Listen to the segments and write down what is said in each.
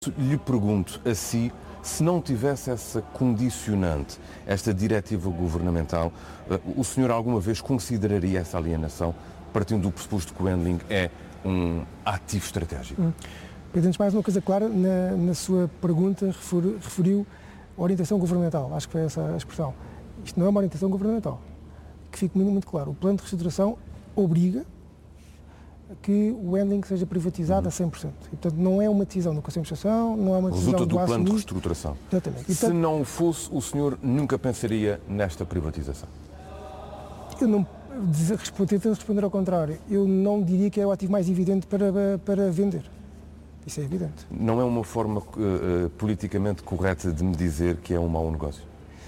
Lhe pergunto a si, se não tivesse essa condicionante, esta diretiva governamental, o senhor alguma vez consideraria essa alienação, partindo do pressuposto que o handling é um ativo estratégico? Pedro, antes de mais, uma coisa clara, na sua pergunta referiu a orientação governamental, acho que foi essa a expressão. Isto não é uma orientação governamental, que fique muito claro. O plano de reestruturação obriga que o handling seja privatizado a 100%. E, portanto, não é uma decisão do Conselho de Administração, não é uma decisão Resulta do do plano de acionista. reestruturação. Exatamente. E, Se não fosse, o senhor nunca pensaria nesta privatização? Eu não, tentando responder ao contrário, eu não diria que é o ativo mais evidente para vender. Isso é evidente. Não é uma forma politicamente correta de me dizer que é um mau negócio?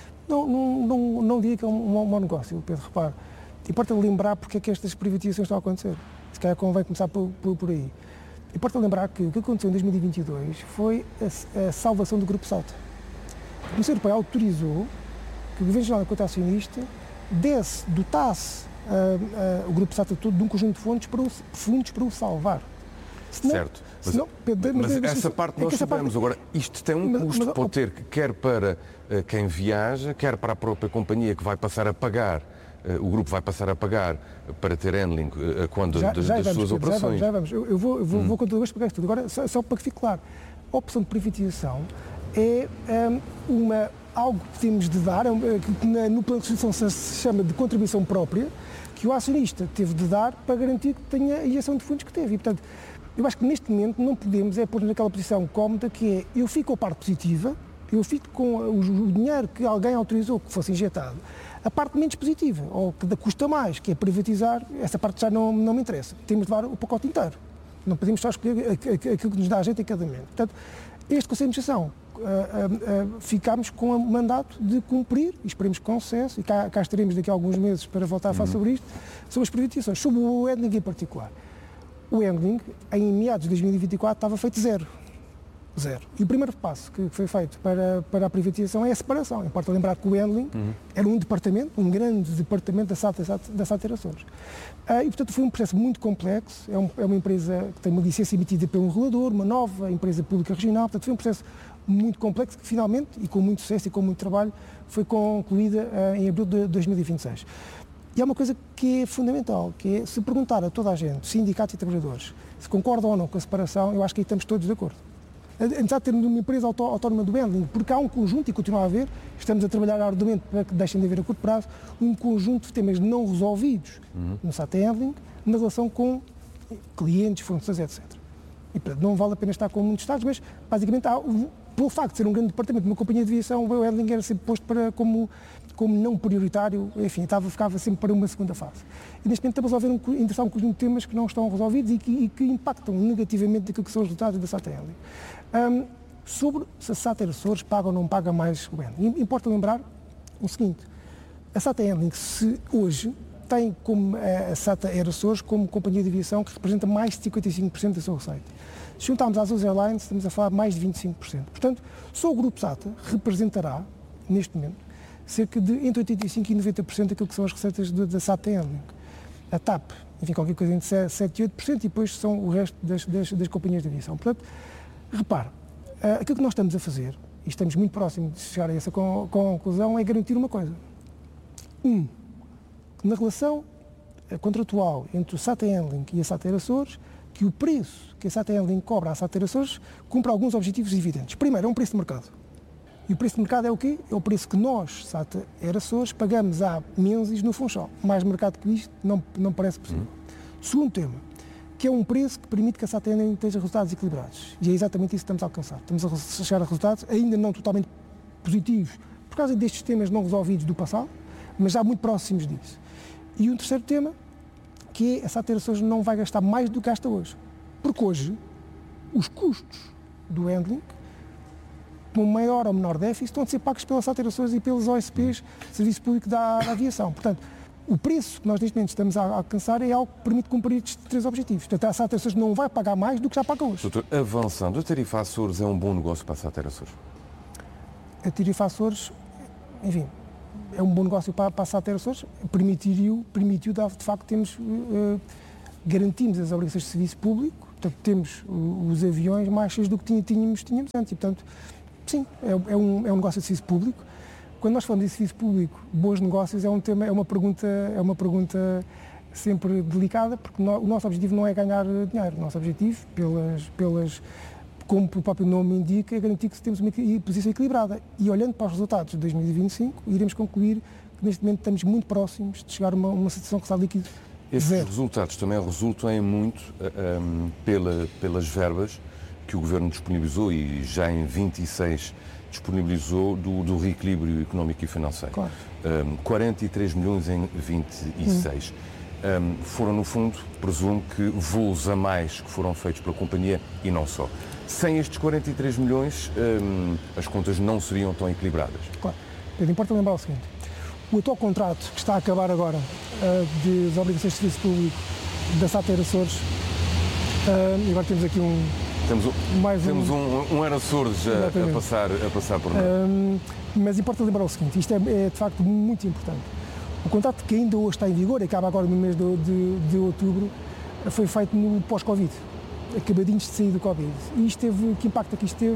Não diria que é um mau negócio, Pedro, repare. Importa lembrar porque é que estas privatizações estão a acontecer. Se calhar convém começar por aí. Importa lembrar que o que aconteceu em 2022 foi a salvação do Grupo Salta. A Comissão Europeia autorizou que o Governo Nacional, enquanto acionista, dotasse o Grupo Salta todo de um conjunto de fundos para o salvar. Certo, mas essa parte nós sabemos. Agora, isto tem um custo para ter, quer para quem viaja, quer para a própria companhia que vai passar a pagar. O grupo vai passar a pagar para ter handling quando das suas operações. Já vamos. Eu vou contar depois para tudo. Agora, só para que fique claro, a opção de privatização é algo que temos de dar, que no plano de restituição se chama de contribuição própria, que o acionista teve de dar para garantir que tenha a injeção de fundos que teve. E, portanto, eu acho que neste momento não podemos pôr naquela posição cómoda que é, eu fico com a parte positiva, eu fico com o dinheiro que alguém autorizou que fosse injetado. A parte menos positiva, ou que custa mais, que é privatizar, essa parte já não me interessa. Temos de levar o pacote inteiro. Não podemos só escolher aquilo que nos dá a gente em cada momento. Portanto, este Conselho de Administração, ficámos com o mandato de cumprir, e esperemos com sucesso, e cá estaremos daqui a alguns meses para voltar a falar sobre isto, sobre as privatizações, sobre o handling em particular. O handling, em meados de 2024, estava feito zero. E o primeiro passo que foi feito para a privatização é a separação. Importa lembrar que o handling era um departamento, um grande departamento da SATA Açores. E, portanto, foi um processo muito complexo. É uma empresa que tem uma licença emitida pelo regulador, uma nova empresa pública regional. Portanto, foi um processo muito complexo que, finalmente, e com muito sucesso e com muito trabalho, foi concluída em abril de 2026. E há uma coisa que é fundamental, que é se perguntar a toda a gente, sindicatos e trabalhadores, se concordam ou não com a separação, eu acho que aí estamos todos de acordo. Apesar de termos uma empresa autónoma do handling, porque há um conjunto, e continua a haver, estamos a trabalhar arduamente para que deixem de haver a curto prazo, um conjunto de temas não resolvidos no SATA Handling, na relação com clientes, fornecedores, etc. E, portanto, não vale a pena estar com muitos estados, mas, basicamente, pelo facto de ser um grande departamento, uma companhia de aviação, o handling era sempre posto como não prioritário, enfim, ficava sempre para uma segunda fase. E neste momento estamos a ver um conjunto de temas que não estão resolvidos e que impactam negativamente aquilo que são os resultados da SATA Handling. Sobre se a SATA Açores paga ou não paga mais o handling, importa lembrar o seguinte, a SATA Handling hoje tem como a SATA Açores como companhia de aviação que representa mais de 55% da sua receita. Se juntarmos às Azul Airlines, estamos a falar de mais de 25%. Portanto, só o Grupo SATA representará, neste momento, cerca de entre 85% e 90% daquilo que são as receitas da SATA Handling. A TAP, enfim, qualquer coisa entre 7% e 8%, e depois são o resto das companhias de aviação. Portanto, repare, aquilo que nós estamos a fazer, e estamos muito próximos de chegar a essa conclusão, é garantir uma coisa. Que na relação contratual entre o SATA Handling e a SATA Açores, que o preço que a SATA Handling cobra à SATA Açores cumpre alguns objetivos evidentes. Primeiro, é um preço de mercado. E o preço de mercado é o quê? É o preço que nós, SATA Açores, pagamos à Menzies no Funchal. Mais mercado que isto não parece possível. Segundo tema, que é um preço que permite que a SATA Handling tenha resultados equilibrados. E é exatamente isso que estamos a alcançar. Estamos a chegar a resultados ainda não totalmente positivos, por causa destes temas não resolvidos do passado, mas já muito próximos disso. E um terceiro tema, que é a SATA Açores não vai gastar mais do que gasta hoje. Porque hoje, os custos do handling, com maior ou menor déficit, estão a ser pagos pelas SATA Açores e pelos OSPs, Serviço Público da Aviação. Portanto, o preço que nós neste momento estamos a alcançar é algo que permite cumprir estes três objetivos. Portanto, a SATA Açores não vai pagar mais do que já paga hoje. Doutor, avançando, a tarifa Açores é um bom negócio para a SATA Açores? A tarifa Açores, enfim, é um bom negócio para a SATA Açores, permitiu, de facto, garantimos as obrigações de serviço público, Portanto, temos os aviões mais cheios do que tínhamos antes. E, portanto, sim, é um negócio de serviço público. Quando nós falamos de serviço público, bons negócios é uma pergunta sempre delicada, porque o nosso objetivo não é ganhar dinheiro. O nosso objetivo, como o próprio nome indica, é garantir que temos uma posição equilibrada. E olhando para os resultados de 2025, iremos concluir que neste momento estamos muito próximos de chegar a uma situação que está líquido. Estes resultados também resultam em muito pelas verbas que o Governo disponibilizou e já em 26 disponibilizou do reequilíbrio económico e financeiro. Claro. 43 milhões em 26. Foram, no fundo, presumo que voos a mais que foram feitos pela companhia e não só. Sem estes 43 milhões, as contas não seriam tão equilibradas. Claro. Pedro, importa lembrar o seguinte: o atual contrato que está a acabar agora das obrigações de serviço público da SATA Açores, e agora temos aqui Temos um Açores a passar por nós. Mas importa lembrar o seguinte: isto é de facto muito importante. O contrato que ainda hoje está em vigor, acaba agora no mês de outubro, foi feito no pós-Covid, acabadinhos de sair do Covid. E isto teve, que impacto é que isto teve?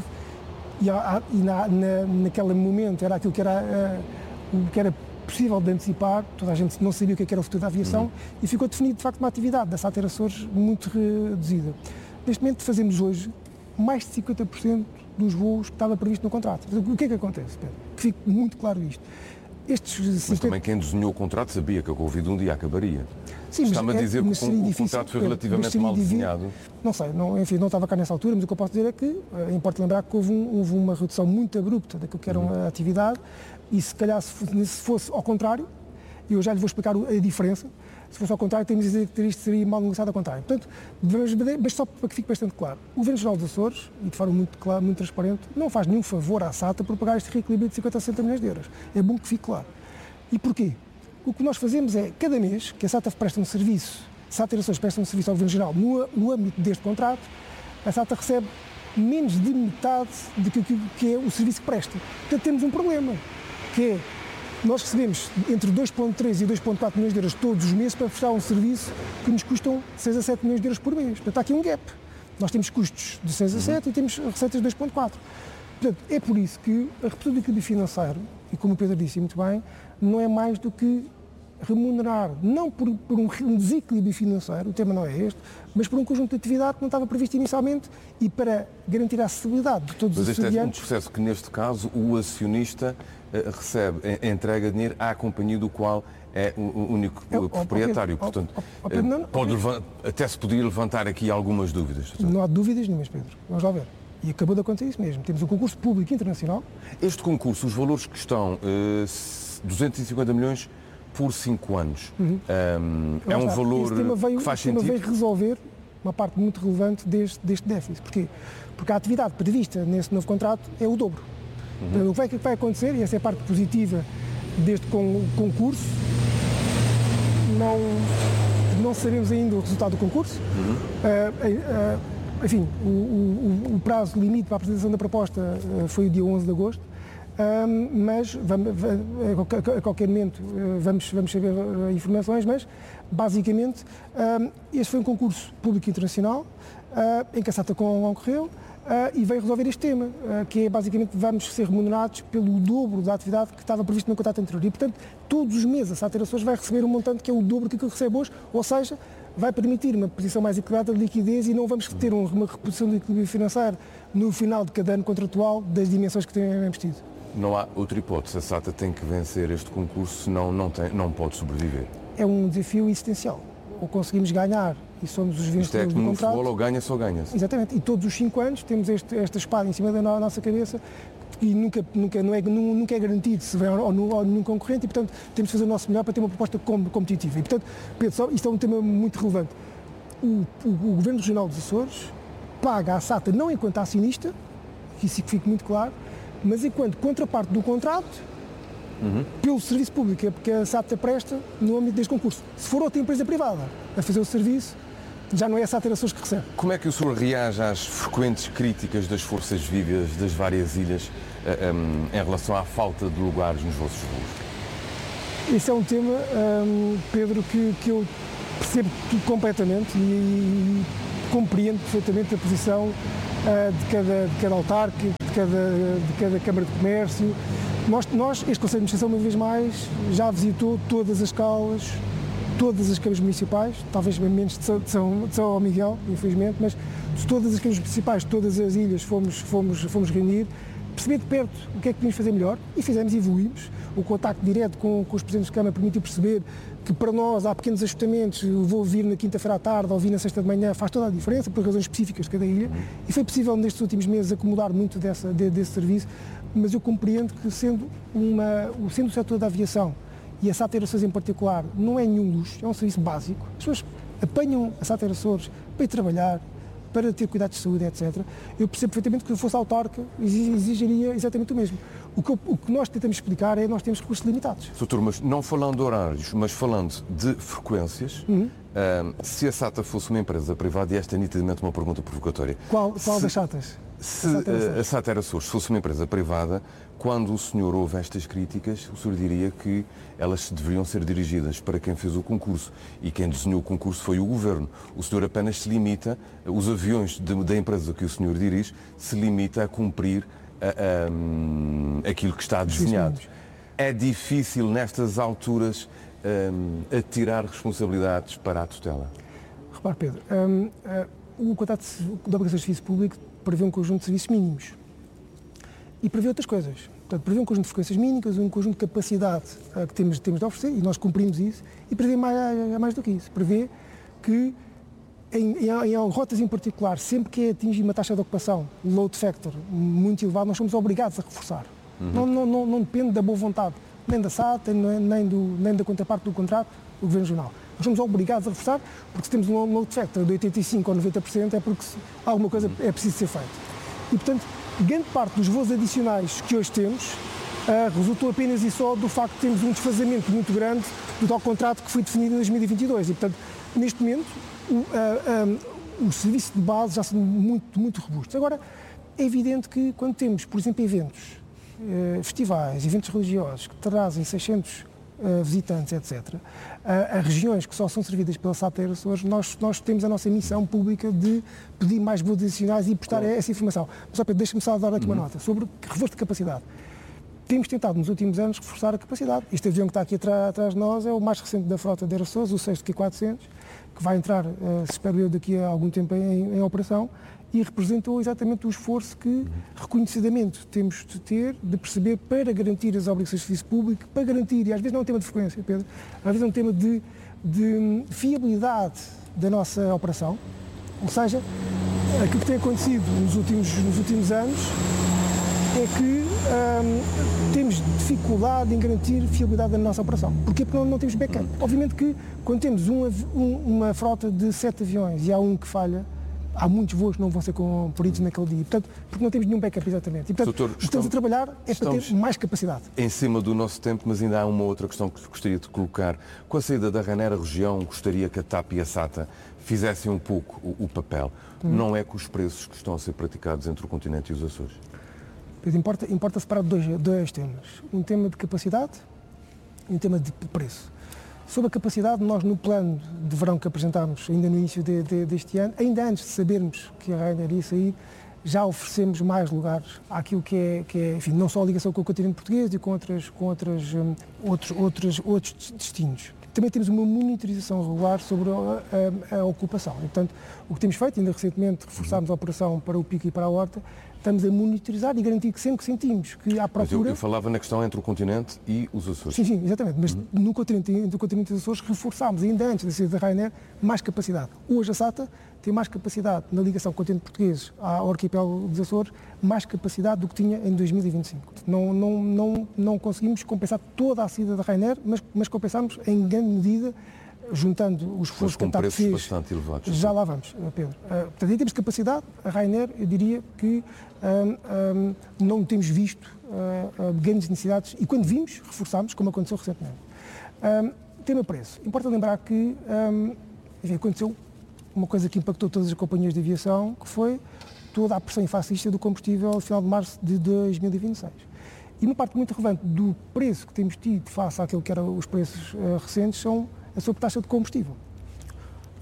Naquele momento era aquilo que era possível de antecipar, toda a gente não sabia o que era o futuro da aviação, e ficou definido de facto uma atividade da SATA Açores muito reduzida. Neste momento fazemos hoje mais de 50% dos voos que estava previsto no contrato. O que é que acontece, Pedro? Que fique muito claro isto. Mas também quem desenhou o contrato sabia que a Covid um dia acabaria. Sim, está-me a dizer que o contrato foi relativamente mal desenhado. Não sei, não estava cá nessa altura, mas o que eu posso dizer é que importa lembrar que houve uma redução muito abrupta daquilo que era a atividade, e se calhar se fosse ao contrário, eu já lhe vou explicar a diferença, se fosse ao contrário, temos de dizer que isto seria mal negociado ao contrário. Portanto, mas só para que fique bastante claro, o Governo Regional dos Açores, e de forma muito clara, muito transparente, não faz nenhum favor à SATA por pagar este reequilíbrio de 50 a 60 milhões de euros. É bom que fique claro. E porquê? O que nós fazemos é, cada mês que a SATA presta um serviço, SATA Açores presta um serviço ao Governo Regional no âmbito deste contrato, a SATA recebe menos de metade do que é o serviço que presta. Portanto, temos um problema, que é, nós recebemos entre 2,3 e 2,4 milhões de euros todos os meses para prestar um serviço que nos custam 6 a 7 milhões de euros por mês. Portanto, há aqui um gap. Nós temos custos de 6 a 7 e temos receitas de 2,4. Portanto, é por isso que a reposição do equilíbrio financeiro, e como o Pedro disse muito bem, não é mais do que remunerar, não por um desequilíbrio financeiro, o tema não é este, mas por um conjunto de atividade que não estava previsto inicialmente e para garantir a acessibilidade de todos os estudantes. Mas este é um processo que, neste caso, o acionista entrega dinheiro à companhia do qual é o único proprietário. Portanto, até se podia levantar aqui algumas dúvidas. Não há dúvidas nenhumas, Pedro. Vamos lá ver. E acabou de acontecer isso mesmo. Temos um concurso público internacional. Este concurso, os valores que estão, 250 milhões por 5 anos, é um valor que faz sentido? Esse tema veio resolver uma parte muito relevante deste déficit. Porquê? Porque a atividade prevista nesse novo contrato é o dobro. O que vai acontecer, e essa é a parte positiva deste concurso, não sabemos ainda o resultado do concurso. Enfim, o prazo limite para a apresentação da proposta foi o dia 11 de agosto, mas a qualquer momento vamos saber informações, mas basicamente este foi um concurso público internacional em que a SATA concorreu e veio resolver este tema, que é basicamente vamos ser remunerados pelo dobro da atividade que estava previsto no contrato anterior. E, portanto, todos os meses a SATA Açores vai receber um montante que é o dobro que recebe hoje, ou seja, vai permitir uma posição mais equilibrada de liquidez e não vamos ter uma reposição do equilíbrio financeiro no final de cada ano contratual das dimensões que temos tido. Não há outra hipótese, a SATA tem que vencer este concurso, senão não pode sobreviver. É um desafio existencial. Ou conseguimos ganhar e somos os vencedores do contrato. Isto é como no futebol, ou ganha-se ou ganha-se. Exatamente, e todos os 5 anos temos esta espada em cima da nossa cabeça e nunca é garantido se vem ou nenhum concorrente e, portanto, temos de fazer o nosso melhor para ter uma proposta competitiva. E, portanto, Pedro, isto é um tema muito relevante. O Governo Regional dos Açores paga à SATA não enquanto acionista, isso fique muito claro, mas enquanto contraparte do contrato, pelo serviço público que a SATA presta no âmbito deste concurso. Se for outra empresa privada a fazer o serviço, já não é a SATA Açores que recebe. Como é que o senhor reage às frequentes críticas das forças vivas das várias ilhas em relação à falta de lugares nos vossos voos? Esse é um tema, Pedro, que eu percebo completamente e compreendo perfeitamente a posição de cada autarca, de cada Câmara de Comércio. Este Conselho de Administração, uma vez mais, já visitou todas as escalas, todas as câmaras municipais, talvez menos de São Miguel, infelizmente, mas de todas as câmaras municipais, todas as ilhas, fomos reunir, perceber de perto o que é que podíamos fazer melhor, e fizemos e evoluímos. O contacto direto com os presidentes de Câmara permitiu perceber que para nós há pequenos ajustamentos, vou vir na quinta-feira à tarde ou vir na sexta de manhã, faz toda a diferença, por razões específicas de cada ilha, e foi possível nestes últimos meses acomodar muito desse serviço, mas eu compreendo que sendo o setor da aviação e a SATA Aeroçores em particular não é nenhum luxo, é um serviço básico, as pessoas apanham a SATA Aeroçores para ir trabalhar, para ter cuidados de saúde, etc. Eu percebo perfeitamente que se eu fosse autarca, exigiria exatamente o mesmo. O que nós tentamos explicar é que nós temos recursos limitados. Doutor, mas não falando de horários, mas falando de frequências, se a SATA fosse uma empresa privada, e esta é nitidamente uma pergunta provocatória. Qual das SATAs? Se a SATA Aeroçores fosse uma empresa privada, quando o senhor ouve estas críticas, o senhor diria que elas deveriam ser dirigidas para quem fez o concurso, e quem desenhou o concurso foi o Governo. O senhor apenas se limita, os aviões da empresa que o senhor dirige, se limita a cumprir aquilo que está desenhado. É difícil, nestas alturas, atirar responsabilidades para a tutela? Repare, Pedro, o contrato de obrigações de serviço público prevê um conjunto de serviços mínimos e prevê outras coisas. Portanto, prevê um conjunto de frequências mínimas, um conjunto de capacidade que temos de oferecer, e nós cumprimos isso, e prevê mais do que isso. Prevê que em rotas em particular, sempre que atingir uma taxa de ocupação, load factor, muito elevado, nós somos obrigados a reforçar. Não depende da boa vontade, nem da SATA, nem da contraparte do contrato, do Governo Regional. Nós somos obrigados a reforçar, porque se temos um load factor de 85% ou 90%, é porque alguma coisa é preciso ser feita. E, portanto, grande parte dos voos adicionais que hoje temos resultou apenas e só do facto de termos um desfazamento muito grande do tal contrato que foi definido em 2022. E, portanto, neste momento, os serviços de base já são muito robustos. Agora, é evidente que quando temos, por exemplo, eventos, festivais, eventos religiosos que trazem 600 visitantes, etc., a regiões que só são servidas pela SATA Aeroçores, nós temos a nossa missão pública de pedir mais voos adicionais e prestar essa informação. Mas, Pedro, deixa-me só dar aqui uma nota sobre reforço de capacidade. Temos tentado nos últimos anos reforçar a capacidade. Este avião que está aqui atrás de nós é o mais recente da frota de Aeroçores, o 6 Q400, que vai entrar, se espero eu, daqui a algum tempo em operação, e representou exatamente o esforço que, reconhecidamente, temos de ter, de perceber para garantir as obrigações de serviço público, para garantir, e às vezes não é um tema de frequência, Pedro, às vezes é um tema de fiabilidade da nossa operação, ou seja, aquilo que tem acontecido nos últimos anos é que temos dificuldade em garantir fiabilidade da nossa operação. Porquê? Porque não temos backup. Obviamente que quando temos uma frota de 7 aviões e há um que falha, há muitos voos que não vão ser cumpridos naquele dia. Portanto, porque não temos nenhum backup exatamente. E, portanto, doutor, estamos a trabalhar para ter mais capacidade. Em cima do nosso tempo, mas ainda há uma outra questão que gostaria de colocar. Com a saída da Ryanair, a região gostaria que a TAP e a SATA fizessem um pouco o papel. Não é com os preços que estão a ser praticados entre o continente e os Açores? Importa separar dois temas. Um tema de capacidade e um tema de preço. Sobre a capacidade, nós no plano de verão que apresentámos ainda no início deste ano, ainda antes de sabermos que a Ryanair ia sair, já oferecemos mais lugares àquilo que é enfim, não só a ligação com o continente português e com outros destinos. Também temos uma monitorização regular sobre a ocupação. E, portanto, o que temos feito, ainda recentemente reforçámos a operação para o Pico e para a Horta, estamos a monitorizar e garantir que sempre que sentimos que há procura... Mas eu falava na questão entre o continente e os Açores. Sim, exatamente. Mas no continente e os Açores reforçámos, ainda antes da saída da Ryanair, mais capacidade. Hoje a SATA tem mais capacidade na ligação com o continente português ao arquipélago dos Açores, mais capacidade do que tinha em 2025. Não conseguimos compensar toda a saída da Ryanair, mas compensamos em grande medida, juntando os esforços que a TAP fez. Bastante elevados. Já lá vamos, Pedro. Portanto, em termos de capacidade, a Ryanair, eu diria que não temos visto grandes necessidades e quando vimos, reforçámos, como aconteceu recentemente. Tema preço. Importa lembrar que aconteceu uma coisa que impactou todas as companhias de aviação, que foi toda a pressão fascista do combustível no final de março de 2026. E uma parte muito relevante do preço que temos tido face àquilo que eram os preços recentes são a sobretaxa de combustível.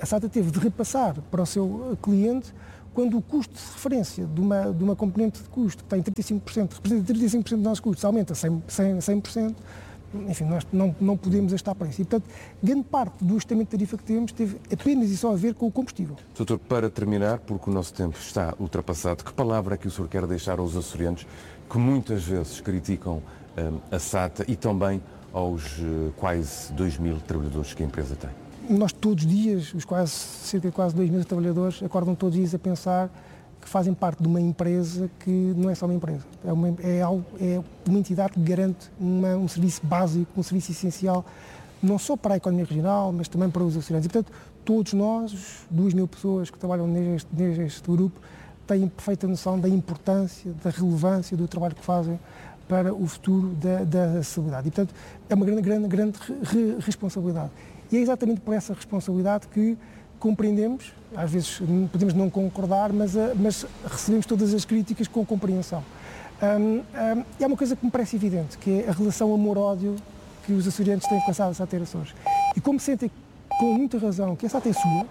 a SATA teve de repassar para o seu cliente quando o custo de referência de uma componente de custo que tem 35%, representa 35% dos nossos custos, aumenta 100%, enfim, nós não podemos estar para isso. E, portanto, grande parte do ajustamento de tarifa que temos teve apenas e só a ver com o combustível. Doutor, para terminar, porque o nosso tempo está ultrapassado, que palavra é que o senhor quer deixar aos açorianos que muitas vezes criticam a SATA e também aos quase 2.000 trabalhadores que a empresa tem? Nós todos os dias, cerca de quase 2.000 trabalhadores, acordam todos os dias a pensar que fazem parte de uma empresa que não é só uma empresa. É uma entidade que garante um serviço básico, um serviço essencial, não só para a economia regional, mas também para os açorianos. E, portanto, todos nós, 2.000 pessoas que trabalham neste grupo, têm perfeita noção da importância, da relevância do trabalho que fazem para o futuro da acessibilidade. E, portanto, é uma grande responsabilidade. E é exatamente por essa responsabilidade que compreendemos, às vezes podemos não concordar, mas recebemos todas as críticas com compreensão. E há uma coisa que me parece evidente, que é a relação amor-ódio que os açorianos têm com a SATA Açores. E como sentem com muita razão que a SATA é sua,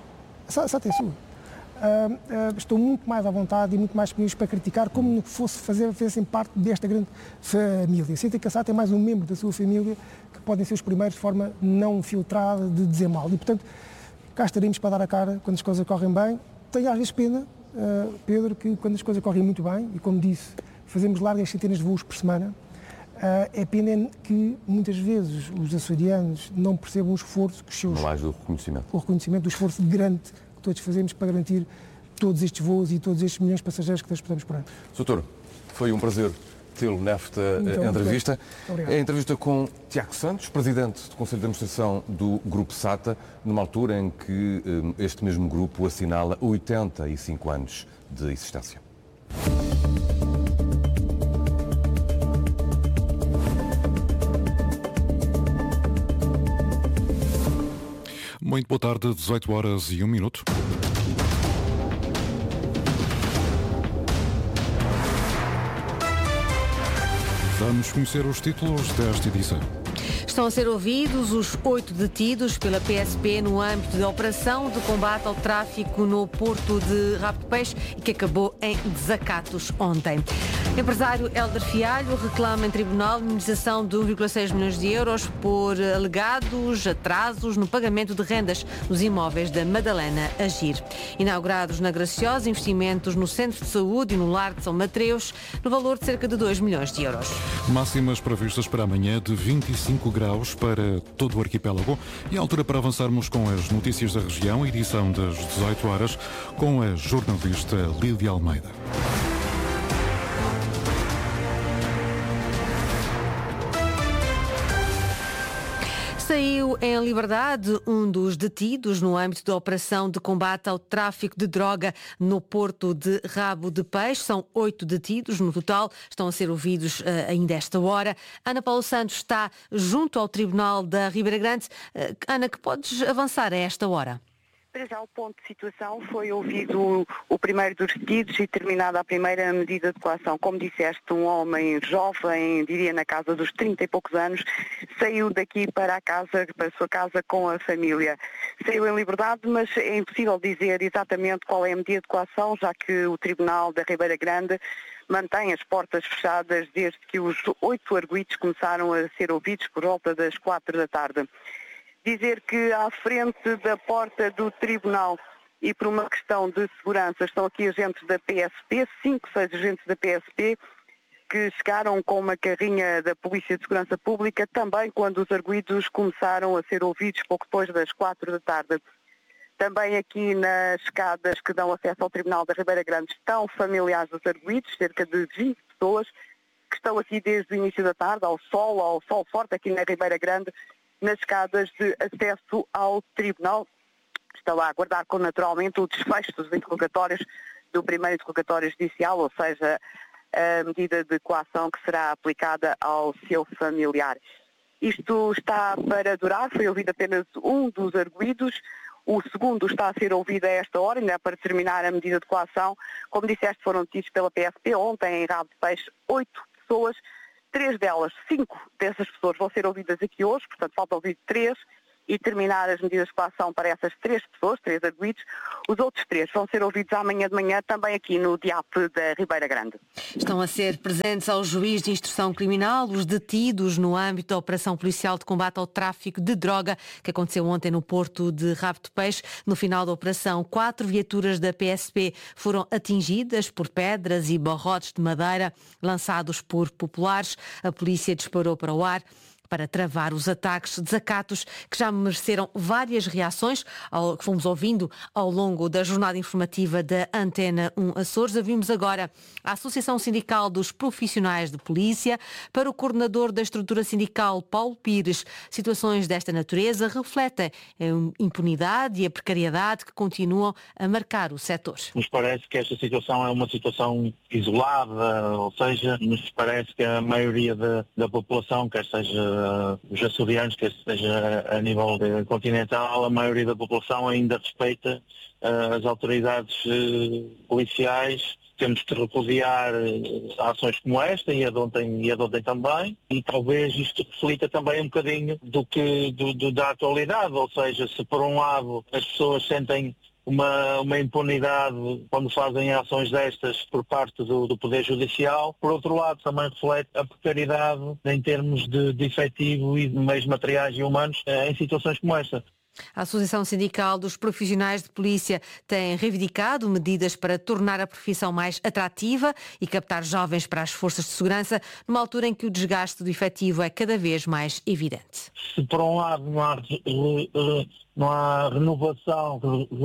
estão muito mais à vontade e muito mais disponíveis para criticar, como se fizessem parte desta grande família. Sentem que a SATA é mais um membro da sua família, que podem ser os primeiros de forma não filtrada de dizer mal. E, portanto, cá estaremos para dar a cara quando as coisas correm bem. Tenho às vezes pena, Pedro, que quando as coisas correm muito bem, e como disse, fazemos largas centenas de voos por semana, é pena que muitas vezes os açorianos não percebam o esforço que os seus... Não haja o reconhecimento. O reconhecimento, o esforço grande que todos fazemos para garantir todos estes voos e todos estes milhões de passageiros que transportamos por ano. Doutor, foi um prazer tê-lo nesta entrevista. É a entrevista com Tiago Santos, presidente do Conselho de Administração do Grupo SATA, numa altura em que este mesmo grupo assinala 85 anos de existência. Muito boa tarde, 18h01. Vamos conhecer os títulos desta edição. Estão a ser ouvidos os 8 detidos pela PSP no âmbito da operação de combate ao tráfico no porto de Rabo de Peixe e que acabou em desacatos ontem. Empresário Hélder Fialho reclama em tribunal indemnização de 1,6 milhões de euros por alegados atrasos no pagamento de rendas nos imóveis da Madalena Agir. Inaugurados na Graciosa, investimentos no Centro de Saúde e no Lar de São Mateus, no valor de cerca de 2 milhões de euros. Máximas previstas para amanhã de 25 graus para todo o arquipélago e a altura para avançarmos com as notícias da região, edição das 18 horas, com a jornalista Lídia Almeida. Saiu em liberdade um dos detidos no âmbito da operação de combate ao tráfico de droga no porto de Rabo de Peixe. São 8 detidos no total, estão a ser ouvidos ainda esta hora. Ana Paula Santos está junto ao Tribunal da Ribeira Grande. Ana, que podes avançar a esta hora? Para já o ponto de situação foi ouvido o primeiro dos detidos e terminada a primeira medida de coação. Como disseste, um homem jovem, diria na casa dos 30 e poucos anos, saiu daqui para a sua casa com a família. Saiu em liberdade, mas é impossível dizer exatamente qual é a medida de coação, já que o Tribunal da Ribeira Grande mantém as portas fechadas desde que os 8 arguidos começaram a ser ouvidos por volta das 4 da tarde. Dizer que à frente da porta do Tribunal e por uma questão de segurança estão aqui agentes da PSP, 5, 6 agentes da PSP, que chegaram com uma carrinha da Polícia de Segurança Pública também quando os arguidos começaram a ser ouvidos pouco depois das 4 da tarde. Também aqui nas escadas que dão acesso ao Tribunal da Ribeira Grande estão familiares dos arguidos, cerca de 20 pessoas, que estão aqui desde o início da tarde, ao sol forte aqui na Ribeira Grande, nas escadas de acesso ao Tribunal. Estão a aguardar naturalmente o desfecho dos interrogatórios do primeiro interrogatório judicial, ou seja, a medida de coação que será aplicada ao seu familiar. Isto está para durar, foi ouvido apenas um dos arguidos, o segundo está a ser ouvido a esta hora, ainda é para terminar a medida de coação. Como disseste, foram detidos pela PSP ontem em Rabo de Peixe 8 pessoas. 3 delas, 5 dessas pessoas vão ser ouvidas aqui hoje, portanto falta ouvir 3, e terminar as medidas de coação para essas 3 pessoas, 3 arguidos. Os outros 3 vão ser ouvidos amanhã de manhã também aqui no DIAP da Ribeira Grande. Estão a ser presentes ao juiz de instrução criminal os detidos no âmbito da Operação Policial de Combate ao Tráfico de Droga, que aconteceu ontem no Porto de Rabo de Peixe. No final da operação, 4 viaturas da PSP foram atingidas por pedras e barrotes de madeira lançados por populares. A polícia disparou para o ar para travar os ataques, desacatos que já mereceram várias reações, que fomos ouvindo ao longo da jornada informativa da Antena 1 Açores. Ouvimos agora a Associação Sindical dos Profissionais de Polícia. Para o coordenador da estrutura sindical, Paulo Pires, situações desta natureza refletem a impunidade e a precariedade que continuam a marcar o setor. Nos parece que esta situação é uma situação isolada, ou seja, nos parece que a maioria da população, quer seja os açorianos, quer seja a nível continental, a maioria da população ainda respeita as autoridades policiais. Temos que repudiar ações como esta e a de ontem também, e talvez isto reflita também um bocadinho da atualidade, ou seja, se por um lado as pessoas sentem uma impunidade quando fazem ações destas por parte do Poder Judicial, por outro lado também reflete a precariedade em termos de efetivo e de meios materiais e humanos em situações como esta. A Associação Sindical dos Profissionais de Polícia tem reivindicado medidas para tornar a profissão mais atrativa e captar jovens para as forças de segurança, numa altura em que o desgaste do efetivo é cada vez mais evidente. Se por um lado não há renovação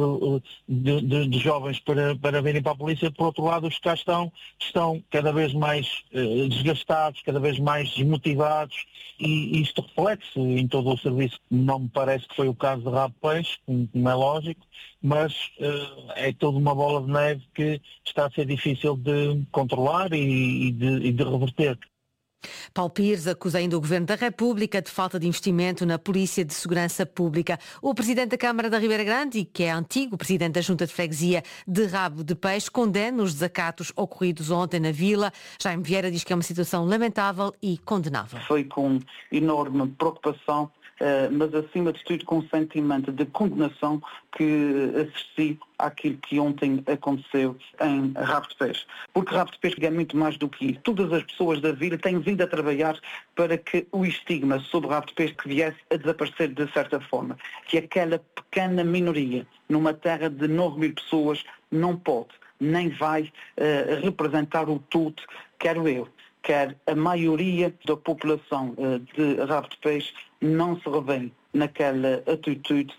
de jovens para virem para a polícia, por outro lado os que cá estão cada vez mais desgastados, cada vez mais desmotivados, e isto reflete-se em todo o serviço. Não me parece que foi o caso de Rabo de Peixe, como é lógico, mas é toda uma bola de neve que está a ser difícil de controlar e de reverter. Paulo Pires acusa ainda o Governo da República de falta de investimento na Polícia de Segurança Pública. O Presidente da Câmara da Ribeira Grande, que é antigo Presidente da Junta de Freguesia de Rabo de Peixe, condena os desacatos ocorridos ontem na Vila. Jaime Vieira diz que é uma situação lamentável e condenável. Foi com enorme preocupação, mas acima de tudo com um sentimento de condenação que assisti àquilo que ontem aconteceu em Rabo de Peixe. Porque Rabo de Peixe é muito mais do que isso. Todas as pessoas da vila têm vindo a trabalhar para que o estigma sobre Rabo de Peixe que viesse a desaparecer de certa forma. Que aquela pequena minoria, numa terra de 9.000 pessoas, não pode, nem vai representar o tudo, quero eu. Quer a maioria da população de Rabo de Peixe não se revê naquela atitude.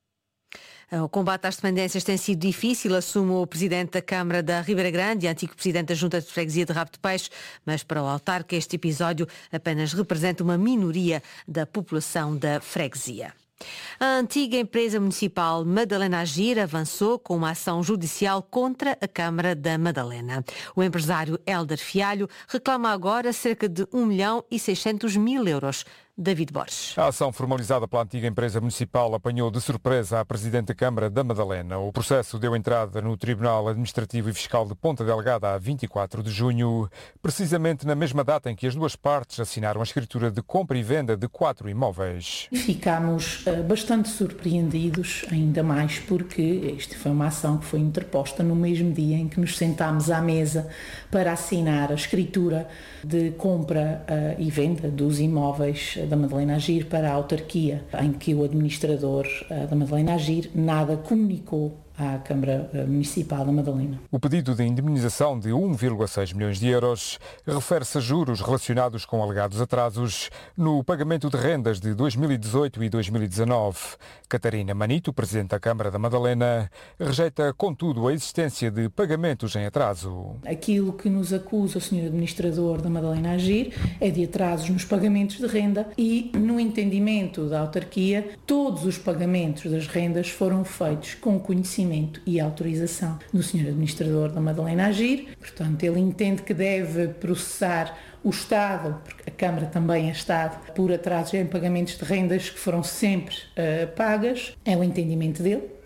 O combate às dependências tem sido difícil, assume o Presidente da Câmara da Ribeira Grande e antigo Presidente da Junta de Freguesia de Rabo de Peixe, mas para o autarca este episódio apenas representa uma minoria da população da freguesia. A antiga empresa municipal Madalena Agir avançou com uma ação judicial contra a Câmara da Madalena. O empresário Hélder Fialho reclama agora cerca de 1.600.000 euros. David Borges. A ação formalizada pela antiga empresa municipal apanhou de surpresa a Presidente da Câmara da Madalena. O processo deu entrada no Tribunal Administrativo e Fiscal de Ponta Delgada a 24 de junho, precisamente na mesma data em que as duas partes assinaram a escritura de compra e venda de 4 imóveis. Ficámos bastante surpreendidos, ainda mais porque esta foi uma ação que foi interposta no mesmo dia em que nos sentámos à mesa para assinar a escritura de compra e venda dos imóveis da Madalena Agir para a autarquia, em que o administrador da Madalena Agir nada comunicou à Câmara Municipal da Madalena. O pedido de indemnização de 1,6 milhões de euros refere-se a juros relacionados com alegados atrasos no pagamento de rendas de 2018 e 2019. Catarina Manito, Presidente da Câmara da Madalena, rejeita, contudo, a existência de pagamentos em atraso. Aquilo que nos acusa o Sr. Administrador da Madalena Agir é de atrasos nos pagamentos de renda e, no entendimento da autarquia, todos os pagamentos das rendas foram feitos com conhecimento e autorização do Sr. Administrador da Madalena Agir. Portanto, ele entende que deve processar o Estado, porque a Câmara também é Estado, por atrasos em pagamentos de rendas que foram sempre pagas. É o entendimento dele.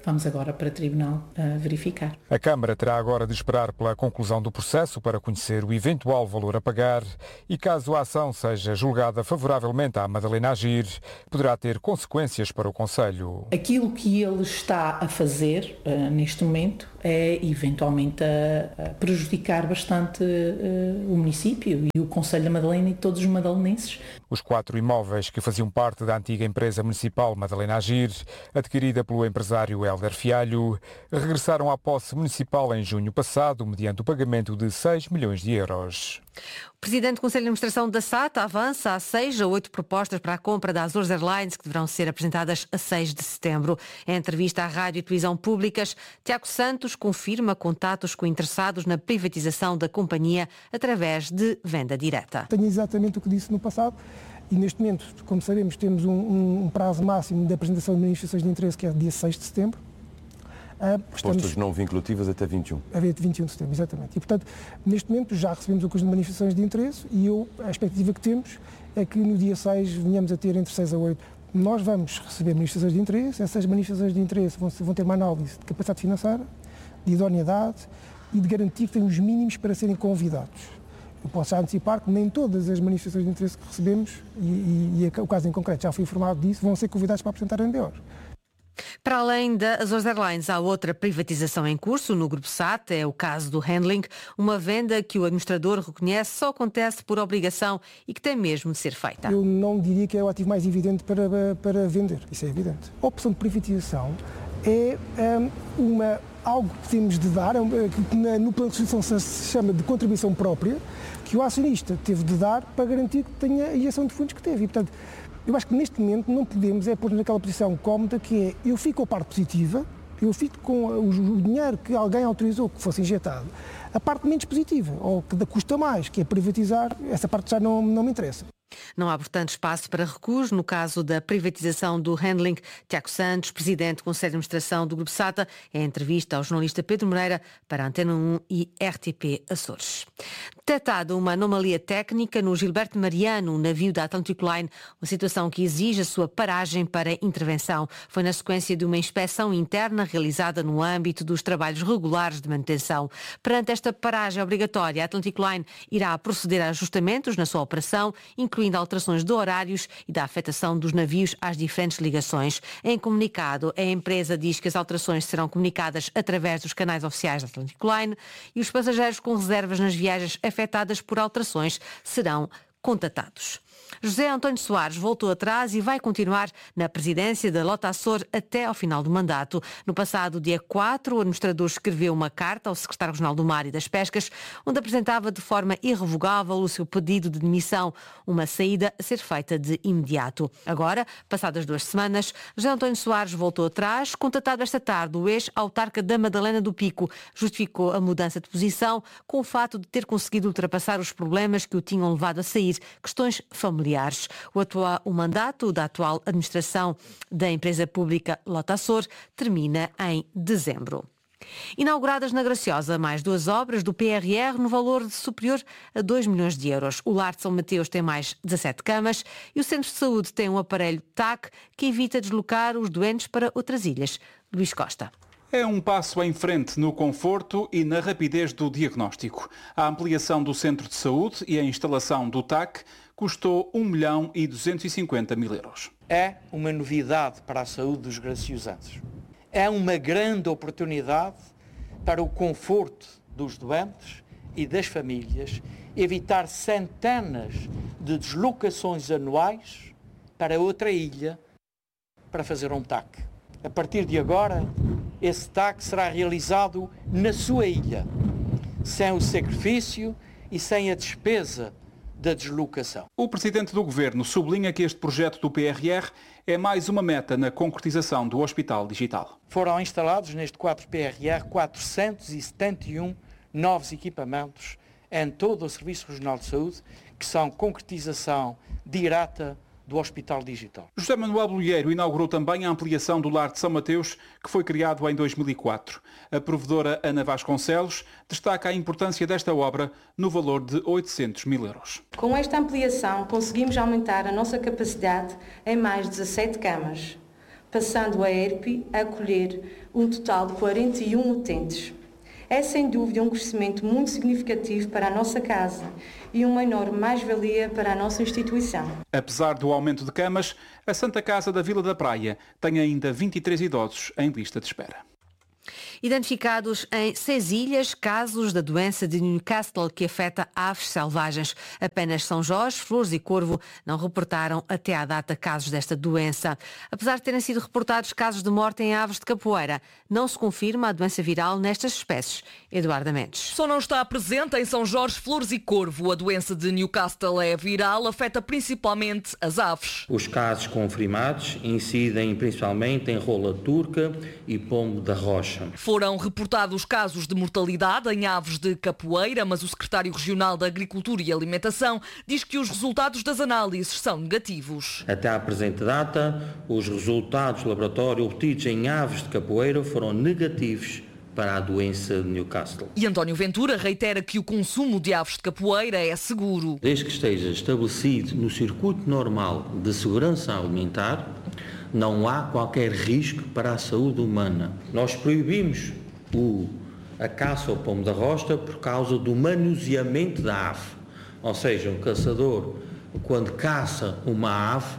Vamos agora para o Tribunal verificar. A Câmara terá agora de esperar pela conclusão do processo para conhecer o eventual valor a pagar e, caso a ação seja julgada favoravelmente à Madalena Agir, poderá ter consequências para o Conselho. Aquilo que ele está a fazer neste momento é eventualmente a prejudicar bastante o município e o Conselho da Madalena e todos os madalenenses. Os 4 imóveis que faziam parte da antiga empresa municipal Madalena Agir, adquirida pelo empresário Hélder Fialho, regressaram à posse municipal em junho passado, mediante o pagamento de 6 milhões de euros. O Presidente do Conselho de Administração da SATA avança a 6 a 8 propostas para a compra da Azores Airlines que deverão ser apresentadas a 6 de setembro. Em entrevista à Rádio e Televisão Públicas, Tiago Santos confirma contatos com interessados na privatização da companhia através de venda direta. Tenho exatamente o que disse no passado e neste momento, como sabemos, temos um prazo máximo de apresentação de manifestações de interesse que é dia 6 de setembro. Propostas não vinculativas até 21. A 21 de setembro, exatamente. E, portanto, neste momento já recebemos o conjunto de manifestações de interesse e a expectativa que temos é que no dia 6 venhamos a ter entre 6 a 8. Nós vamos receber manifestações de interesse, essas manifestações de interesse vão ter uma análise de capacidade financeira, de idoneidade e de garantir que têm os mínimos para serem convidados. Eu posso já antecipar que nem todas as manifestações de interesse que recebemos, e o caso em concreto já fui informado disso, vão ser convidados para apresentar NDOs. Para além da Azores Airlines, há outra privatização em curso no Grupo SAT, é o caso do Handling, uma venda que o administrador reconhece só acontece por obrigação e que tem mesmo de ser feita. Eu não diria que é o ativo mais evidente para vender, isso é evidente. A opção de privatização é algo que temos de dar, que no plano de Constituição se chama de contribuição própria, que o acionista teve de dar para garantir que tenha a injeção de fundos que teve. E, portanto, eu acho que neste momento não podemos pôr naquela posição cómoda que é eu fico com a parte positiva, eu fico com o dinheiro que alguém autorizou que fosse injetado, a parte menos positiva, ou que custa mais, que é privatizar, essa parte já não me interessa. Não há, portanto, espaço para recuos. No caso da privatização do Handling, Tiago Santos, presidente do Conselho de Administração do Grupo SATA, em entrevista ao jornalista Pedro Moreira para a Antena 1 e RTP Açores. Detectada uma anomalia técnica no Gilberto Mariano, navio da Atlantic Line, uma situação que exige a sua paragem para intervenção. Foi na sequência de uma inspeção interna realizada no âmbito dos trabalhos regulares de manutenção. Perante esta paragem obrigatória, a Atlantic Line irá proceder a ajustamentos na sua operação, incluindo alterações de horários e da afetação dos navios às diferentes ligações. Em comunicado, a empresa diz que as alterações serão comunicadas através dos canais oficiais da Atlantic Line e os passageiros com reservas nas viagens afetadas por alterações serão contatados. José António Soares voltou atrás e vai continuar na presidência da Lota Açor até ao final do mandato. No passado dia 4, o administrador escreveu uma carta ao secretário regional do Mar e das Pescas, onde apresentava de forma irrevogável o seu pedido de demissão, uma saída a ser feita de imediato. Agora, passadas 2 semanas, José António Soares voltou atrás. Contatado esta tarde, o ex-autarca da Madalena do Pico justificou a mudança de posição com o fato de ter conseguido ultrapassar os problemas que o tinham levado a sair, questões familiares. O mandato da atual administração da empresa pública Lota Açor termina em dezembro. Inauguradas na Graciosa mais 2 obras do PRR no valor superior a 2 milhões de euros. O Lar de São Mateus tem mais 17 camas e o Centro de Saúde tem um aparelho TAC que evita deslocar os doentes para outras ilhas. Luís Costa. É um passo em frente no conforto e na rapidez do diagnóstico. A ampliação do centro de saúde e a instalação do TAC custou 1.250.000 euros. É uma novidade para a saúde dos graciosenses. É uma grande oportunidade para o conforto dos doentes e das famílias, evitar centenas de deslocações anuais para outra ilha para fazer um TAC. A partir de agora, esse TAC será realizado na sua ilha, sem o sacrifício e sem a despesa da deslocação. O Presidente do Governo sublinha que este projeto do PRR é mais uma meta na concretização do Hospital Digital. Foram instalados neste quadro PRR 471 novos equipamentos em todo o Serviço Regional de Saúde, que são concretização direta do Hospital Digital. José Manuel Bolheiro inaugurou também a ampliação do Lar de São Mateus, que foi criado em 2004. A provedora Ana Vasconcelos destaca a importância desta obra no valor de 800.000 euros. Com esta ampliação conseguimos aumentar a nossa capacidade em mais 17 camas, passando a ERPI a acolher um total de 41 utentes. É sem dúvida um crescimento muito significativo para a nossa casa e uma enorme mais-valia para a nossa instituição. Apesar do aumento de camas, a Santa Casa da Vila da Praia tem ainda 23 idosos em lista de espera. Identificados em 6 ilhas casos da doença de Newcastle que afeta aves selvagens. Apenas São Jorge, Flores e Corvo não reportaram até à data casos desta doença. Apesar de terem sido reportados casos de morte em aves de capoeira, não se confirma a doença viral nestas espécies. Eduarda Mendes. Só não está presente em São Jorge, Flores e Corvo. A doença de Newcastle é viral, afeta principalmente as aves. Os casos confirmados incidem principalmente em rola turca e pombo da rocha. Foram reportados casos de mortalidade em aves de capoeira, mas o secretário regional da Agricultura e Alimentação diz que os resultados das análises são negativos. Até à presente data, os resultados do laboratório obtidos em aves de capoeira foram negativos para a doença de Newcastle. E António Ventura reitera que o consumo de aves de capoeira é seguro. Desde que esteja estabelecido no circuito normal de segurança alimentar, não há qualquer risco para a saúde humana. Nós proibimos a caça ao pombo da rocha por causa do manuseamento da ave. Ou seja, um caçador, quando caça uma ave,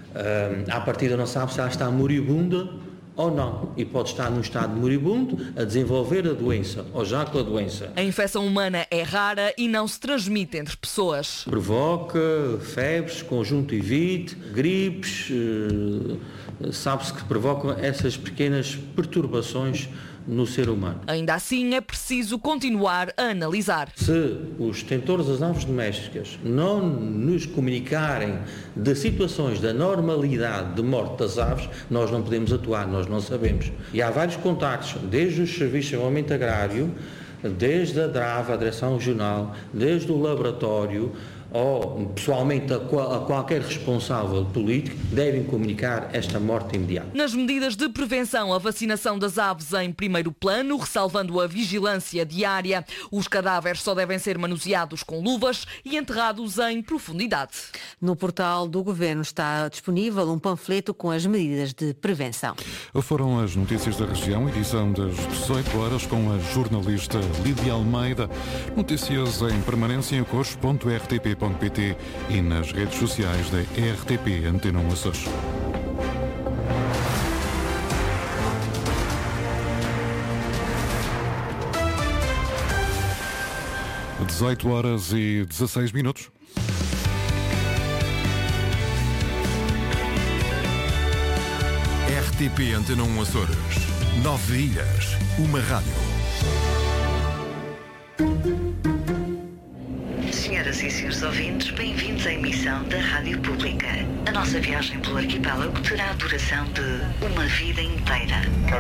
à partida não sabe se ela está moribunda ou não. E pode estar num estado moribundo a desenvolver a doença, ou já com a doença. A infecção humana é rara e não se transmite entre pessoas. Provoca febres, conjuntivite, gripes, sabe-se que provocam essas pequenas perturbações no ser humano. Ainda assim, é preciso continuar a analisar. Se os detentores das aves domésticas não nos comunicarem de situações da normalidade de morte das aves, nós não podemos atuar, nós não sabemos. E há vários contactos, desde os serviços de desenvolvimento agrário, desde a DRAV, a Direção Regional, desde o laboratório, ou pessoalmente a qualquer responsável político, devem comunicar esta morte imediata. Nas medidas de prevenção, a vacinação das aves em primeiro plano, ressalvando a vigilância diária. Os cadáveres só devem ser manuseados com luvas e enterrados em profundidade. No portal do Governo está disponível um panfleto com as medidas de prevenção. Foram as notícias da região, edição das 18 horas com a jornalista Lídia Almeida. Notícias em permanência em cores.rtp.pt e nas redes sociais da RTP Antena 1 Açores. Às 18 horas e 16 minutos. RTP Antena 1 Açores. 9 ilhas, uma rádio. Senhoras e senhores ouvintes, bem-vindos à emissão da Rádio Pública. A nossa viagem pelo arquipélago terá a duração de uma vida inteira.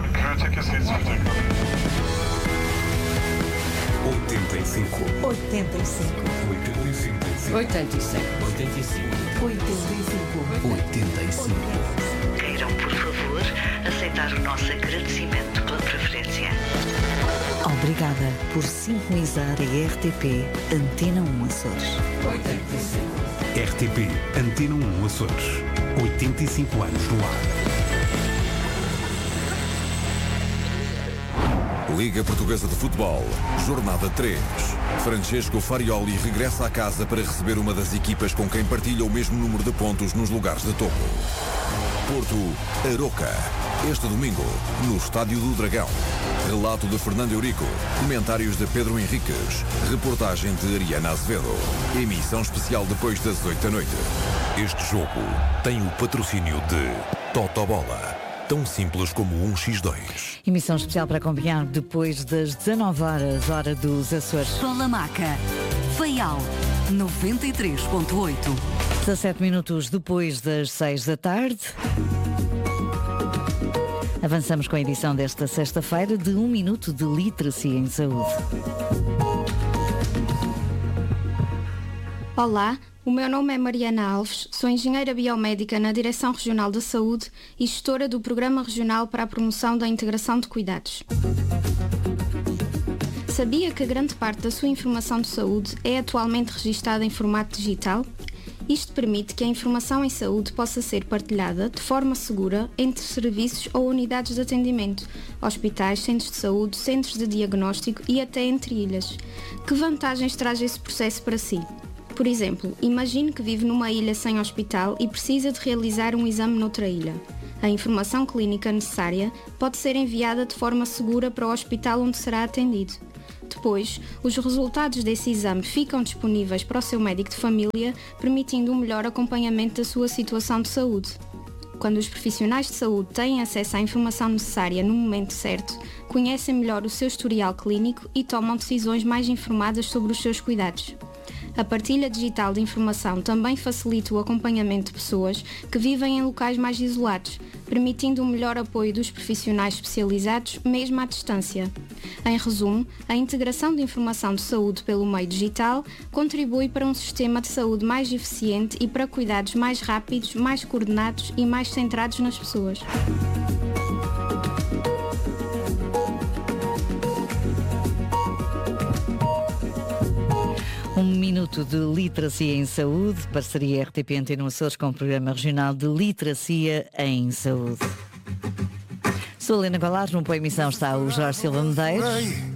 85. 85. 85. 85. 85. Queiram, por favor, aceitar o nosso agradecimento pela preferência. Obrigada por sintonizar a RTP Antena 1 Açores. 85. RTP Antena 1 Açores. 85 anos no ar. Liga Portuguesa de Futebol, Jornada 3. Francesco Farioli regressa à casa para receber uma das equipas com quem partilha o mesmo número de pontos nos lugares de topo. Porto, Aroca. Este domingo, no Estádio do Dragão. Relato de Fernando Eurico. Comentários de Pedro Henriques. Reportagem de Ariana Azevedo. Emissão especial depois das 8 da noite. Este jogo tem o patrocínio de Totobola. Tão simples como 1x2. Emissão especial para acompanhar depois das 19 horas, hora dos Açores. Solamaca, Faial, 93.8. 17 minutos depois das 6 da tarde. Avançamos com a edição desta sexta-feira de 1 minuto de literacia em saúde. Olá, o meu nome é Mariana Alves, sou engenheira biomédica na Direção Regional da Saúde e gestora do Programa Regional para a Promoção da Integração de Cuidados. Sabia que grande parte da sua informação de saúde é atualmente registada em formato digital? Isto permite que a informação em saúde possa ser partilhada de forma segura entre serviços ou unidades de atendimento, hospitais, centros de saúde, centros de diagnóstico e até entre ilhas. Que vantagens traz esse processo para si? Por exemplo, imagine que vive numa ilha sem hospital e precisa de realizar um exame noutra ilha. A informação clínica necessária pode ser enviada de forma segura para o hospital onde será atendido. Depois, os resultados desse exame ficam disponíveis para o seu médico de família, permitindo um melhor acompanhamento da sua situação de saúde. Quando os profissionais de saúde têm acesso à informação necessária no momento certo, conhecem melhor o seu historial clínico e tomam decisões mais informadas sobre os seus cuidados. A partilha digital de informação também facilita o acompanhamento de pessoas que vivem em locais mais isolados, permitindo um melhor apoio dos profissionais especializados, mesmo à distância. Em resumo, a integração de informação de saúde pelo meio digital contribui para um sistema de saúde mais eficiente e para cuidados mais rápidos, mais coordenados e mais centrados nas pessoas. Um minuto de literacia em saúde, parceria RTP Antena Açores com o Programa Regional de Literacia em Saúde. Sou Helena Golares, no Boa Emissão está o Jorge Silva Medeiros.